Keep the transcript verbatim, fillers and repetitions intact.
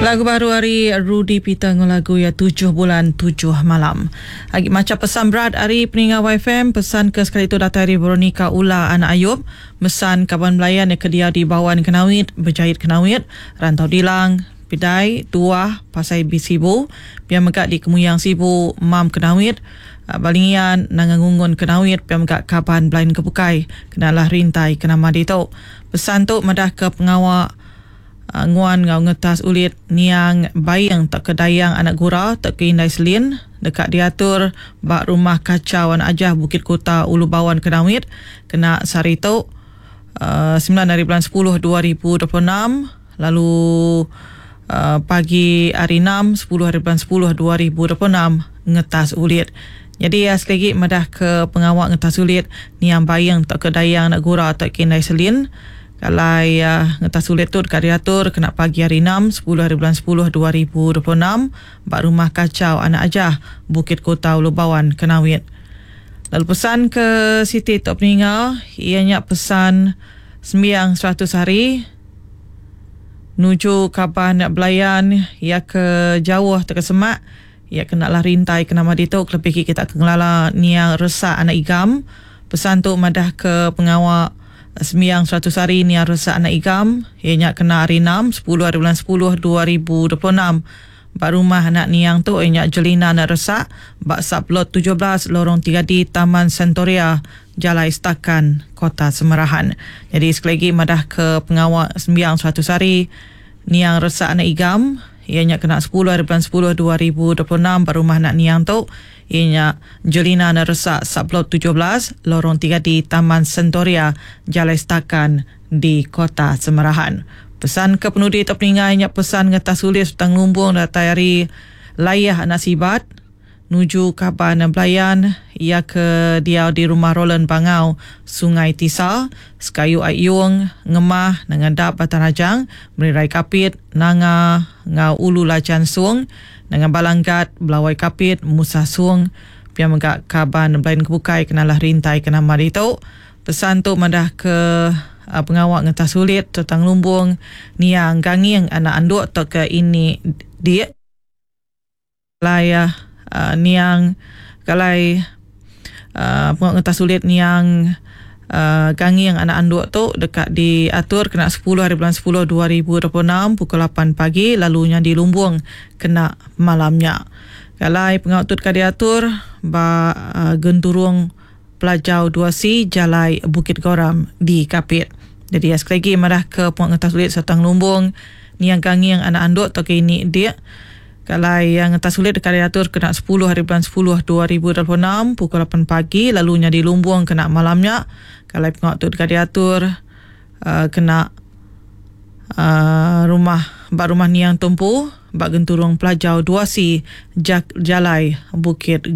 Lagu baru hari Rudy Peter dengan lagu ya tujuh bulan tujuh malam. Lagi macam pesan berat hari peninggal Y F M, pesan ke sekali itu datang dari Veronica Ula anak Ayub, mesan kawan melayan yang kedia di Bawan Kenawit, berjahit Kenawit, rantau dilang, pidai, tuah, pasai bisibu, biar megak di Kemuyang Sibu, mam Kenawit, Balingian, nangangungun Kenawit, biar megak kaban belain kebukai, kenalah rintai kenama dito. Pesan tu madah ke pengawal Uh, nguan ngau ngetas ulit niang bayang tak kedayang anak gura tak ke Indai Selin dekat diatur bak rumah kacau anak ajah Bukit Kota Ulu Bawan Kenawit kena sarito uh, sembilan hari bulan sepuluh dua ribu dua puluh enam, lalu uh, pagi hari enam sepuluh hari bulan sepuluh dua ribu dua puluh enam ngetas ulit. Jadi ya sekali lagi madah ke pengawal ngetas ulit niang bayang tak kedayang anak gura tak ke Indai Selin. Kalau ya ngetas sulit tu dekat diatur kena pagi hari enam sepuluh hari bulan sepuluh dua ribu dua puluh enam bak rumah kacau anak ajah Bukit Kota Ulu Bawan Kenawit. Lalu pesan ke Siti Tok Peninggal, ianya pesan sembiang seratus hari nuju kapan nak belayan ia ke jauh terkesemak ia kenalah rintai kena madito lebih kita kengelala niang resak anak igam. Pesan tu madah ke pengawal sembiang seratus hari ni rusak anak igam, ianya kena hari enam sepuluh hari bulan sepuluh dua ribu dua puluh enam bak rumah anak niang tu ianya jelina nak resak bak saplot tujuh belas lorong tiga D Taman Sentoria Jalai Setakan Kota Semerahan. Jadi sekali lagi madah ke pengawal sembiang seratus hari niang resak anak igam, ianya kena sepuluh hari bulan sepuluh dua ribu dua puluh enam bak rumah anak niang tu ianya Jelina Neresak Saplot tujuh belas lorong tiga D Taman Sentoria Jalai Setakan di Kota Semerahan. Pesan ke penudi Tok Peninggal ianya pesan ngetas sulis petang lumbung datang layah anak sibat nuju kaban belayan ia ke dia di rumah Roland Bangau Sungai Tisa Sekayu Ayung Ngemah Nangadap Batanajang Merirai Kapit Nanga Ngau Ulu Lacan Sung dengan balanggat Belawai Kapit Musa Sung biar megak kaban belain kebukai kenalah rintai kena marito. Pesan tu madah ke uh, pengawal ngetas sulit tentang lumbung niang gangiang anak anduk atau ke ini dia layah uh, niang kalai uh, pengawal ngetas sulit niang Uh, gangi yang anak anduk tu dekat diatur kena sepuluh hari bulan sepuluh dua ribu dua puluh enam pukul lapan pagi, lalunya di Lumbung kena malamnya. Kalau pengawal tu dekat diatur ba uh, genturung Pelajau dua C Jalai Bukit Goram di Kapit. Jadi ya, sekali lagi marah ke pengawal ngetas sulit serta Lumbung ni yang gangi yang anak anduk tu ke ini dia. Kalau yang ngetas sulit dekat diatur kena sepuluh hari bulan sepuluh dua ribu dua puluh enam pukul lapan pagi, lalunya di Lumbung kena malamnya. Kalau pengawal tu dekat diatur uh, kena uh, rumah bak rumah niang tumpu bak genturung Pelajau dua C Jak Jalai Bukit